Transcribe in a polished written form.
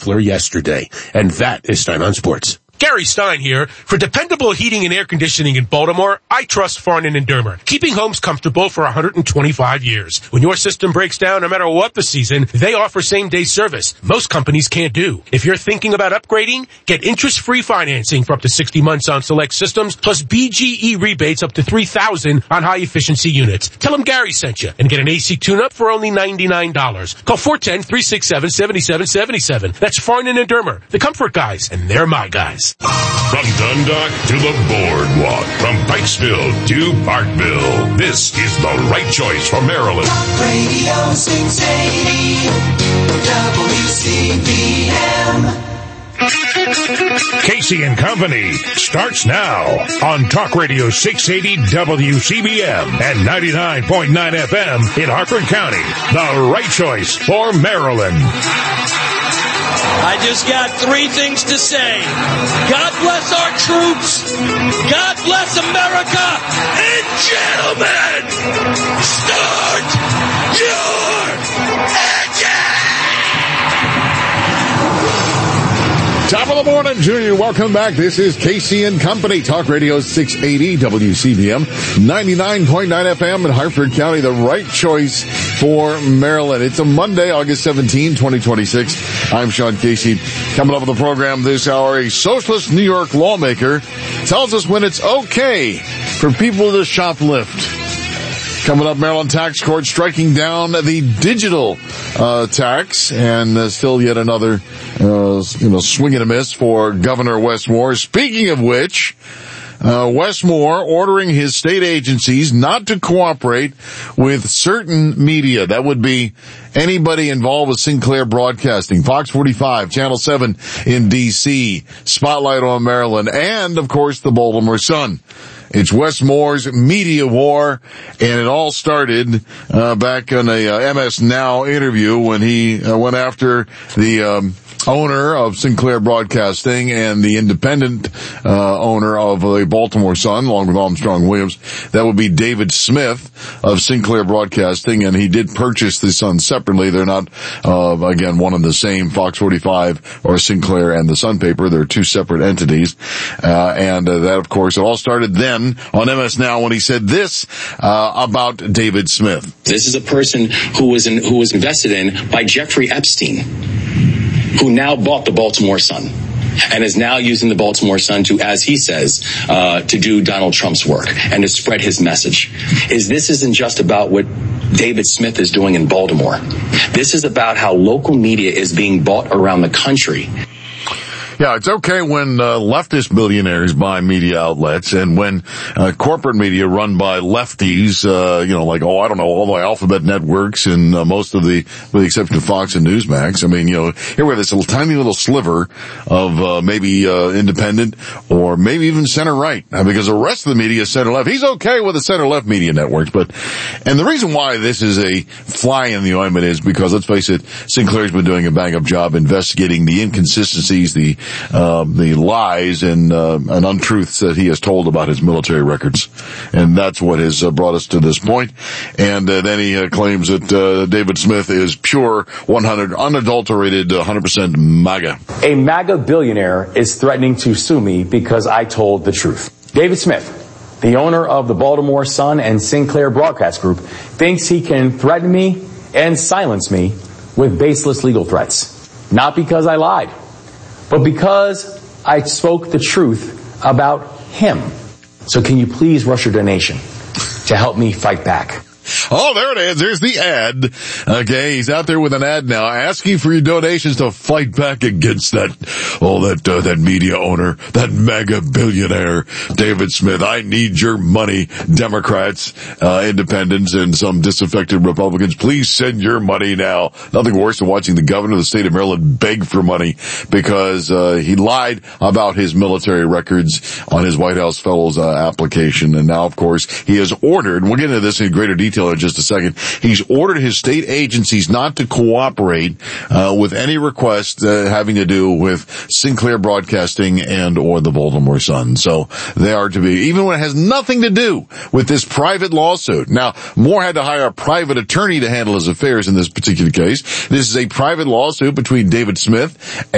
Leffler yesterday. And that is Stein on Sports. Gary Stein here. For dependable heating and air conditioning in Baltimore, I trust Farnan and Dermer, keeping homes comfortable for 125 years. When your system breaks down, no matter what the season, they offer same-day service. Most companies can't do. If you're thinking about upgrading, get interest-free financing for up to 60 months on select systems, plus BGE rebates up to $3,000 on high-efficiency units. Tell them Gary sent you and get an AC tune-up for only $99. Call 410-367-7777. That's Farnan and Dermer, the comfort guys, and they're my guys. From Dundalk to the Boardwalk, from Pikesville to Parkville, this is the right choice for Maryland. Talk Radio 680 WCBM. Casey and Company starts now on Talk Radio 680 WCBM and 99.9 FM in Harford County. The right choice for Maryland. I just got three things to say. God bless our troops. God bless America. And gentlemen, start your engine! Top of the morning to you. Welcome back. This is Casey and Company. Talk Radio 680 WCBM, 99.9 FM in Harford County. The right choice for Maryland. It's a Monday, August 17, 2026. I'm Sean Casey. Coming up on the program this hour, a socialist New York lawmaker tells us when it's okay for people to shoplift. Coming up, Maryland tax court striking down the digital tax, and still yet another swing and a miss for Governor Wes Moore. Speaking of which, Wes Moore ordering his state agencies not to cooperate with certain media. That would be anybody involved with Sinclair Broadcasting, Fox 45, Channel 7 in D.C., Spotlight on Maryland, and, of course, the Baltimore Sun. It's Wes Moore's media war, and it all started back in a MS Now interview when he went after the owner of Sinclair Broadcasting and the independent owner of the Baltimore Sun, along with Armstrong Williams. That would be David Smith of Sinclair Broadcasting, and he did purchase the Sun separately. They're not, again, one and the same, Fox 45 or Sinclair and the Sun paper. They're two separate entities. And that, of course, it all started then on MS Now when he said this about David Smith. This is a person who was invested in by Jeffrey Epstein, who now bought the Baltimore Sun and is now using the Baltimore Sun to, as he says, to do Donald Trump's work and to spread his message. This isn't just about what David Smith is doing in Baltimore. This is about how local media is being bought around the country. Yeah, it's okay when leftist billionaires buy media outlets, and when corporate media run by lefties, like, all the alphabet networks and most of with the exception of Fox and Newsmax. I mean, here we have this tiny little sliver of maybe independent or maybe even center-right, because the rest of the media is center-left. He's okay with the center-left media networks, and the reason why this is a fly in the ointment is because, let's face it, Sinclair's been doing a bang-up job investigating the inconsistencies, the lies and untruths that he has told about his military records. And that's what has brought us to this point. And then he claims that David Smith is pure, unadulterated, 100% MAGA. A MAGA billionaire is threatening to sue me because I told the truth. David Smith, the owner of the Baltimore Sun and Sinclair Broadcast Group, thinks he can threaten me and silence me with baseless legal threats. Not because I lied, but because I spoke the truth about him. So can you please rush your donation to help me fight back? Oh, there it is. There's the ad. Okay, he's out there with an ad now asking for your donations to fight back against that media owner, that mega billionaire, David Smith. I need your money, Democrats, independents, and some disaffected Republicans. Please send your money now. Nothing worse than watching the governor of the state of Maryland beg for money because he lied about his military records on his White House Fellows application. And now, of course, he has ordered, and we'll get into this in greater detail in just a second, he's ordered his state agencies not to cooperate with any request having to do with Sinclair Broadcasting and or the Baltimore Sun. So they are to be, even when it has nothing to do with this private lawsuit. Now, Moore had to hire a private attorney to handle his affairs in this particular case. This is a private lawsuit between David Smith